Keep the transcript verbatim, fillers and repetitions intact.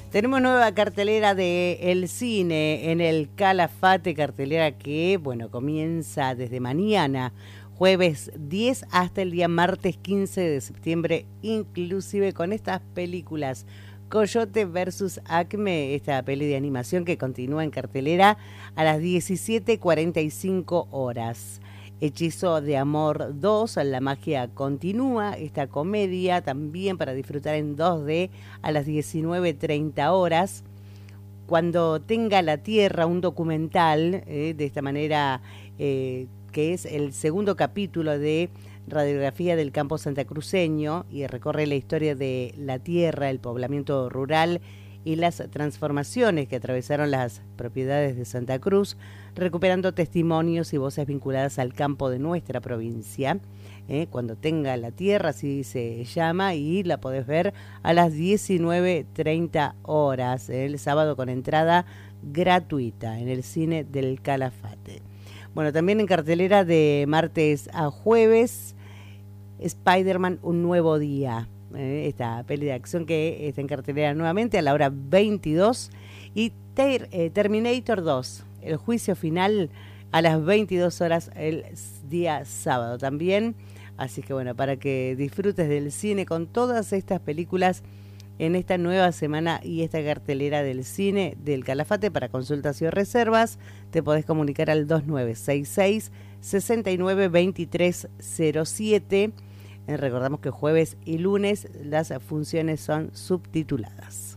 Tenemos nueva cartelera de El Cine en el Calafate, cartelera que, bueno, comienza desde mañana, jueves diez hasta el día martes quince de septiembre, inclusive con estas películas. Coyote versus Acme, esta peli de animación que continúa en cartelera a las diecisiete cuarenta y cinco horas. Hechizo de Amor dos, La magia continúa, esta comedia también para disfrutar en dos D a las diecinueve treinta horas. Cuando tenga la Tierra, un documental, eh, de esta manera, eh, que es el segundo capítulo de Radiografía del Campo Santacruceño y recorre la historia de la tierra, el poblamiento rural y las transformaciones que atravesaron las propiedades de Santa Cruz, recuperando testimonios y voces vinculadas al campo de nuestra provincia. Eh, cuando tenga la tierra, así se llama, y la podés ver a las diecinueve treinta horas, eh, el sábado con entrada gratuita en el Cine del Calafate. Bueno, también en cartelera de martes a jueves, Spider-Man, un nuevo día. Eh, esta peli de acción que está en cartelera nuevamente a la hora veintidós. Y ter, eh, Terminator dos, el juicio final a las veintidós horas el día sábado también. Así que bueno, para que disfrutes del cine con todas estas películas en esta nueva semana y esta cartelera del Cine del Calafate. Para consultas y reservas te podés comunicar al dos nueve seis seis, seis nueve dos tres cero siete. Eh, recordamos que jueves y lunes las funciones son subtituladas.